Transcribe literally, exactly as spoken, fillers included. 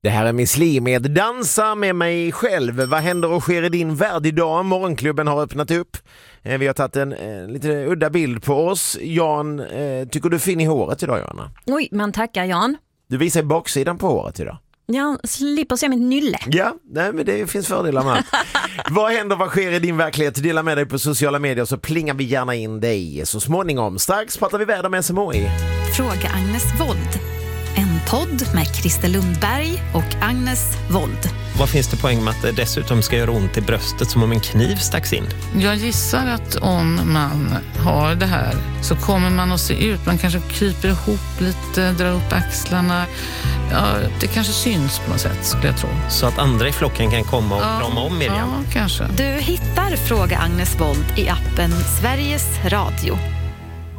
Det här är Miss Li med Dansa med mig själv. Vad händer och sker i din värld idag? Morgonklubben har öppnat upp. Vi har tagit en eh, lite udda bild på oss. Jan, eh, tycker du är fin i håret idag, Johanna? Oj, man tackar Jan. Du visar baksidan på håret idag. Jag slipper se mitt nylle. Ja, nej, men det finns fördelar med. Vad händer, vad sker i din verklighet? Dela med dig på sociala medier så plingar vi gärna in dig så småningom. Strax pratar vi väder med S M H I. Fråga Agnes Wold. En podd med Christer Lundberg och Agnes Wold. Vad finns det poäng med att det dessutom ska göra ont i bröstet som om en kniv stacks in? Jag gissar att om man har det här så kommer man att se ut. Man kanske kryper ihop lite, drar upp axlarna. Ja, det kanske syns på något sätt, skulle jag tro. Så att andra i flocken kan komma och ja, krama om Miriam? Ja, kanske. Du hittar Fråga Agnes Wold i appen Sveriges Radio.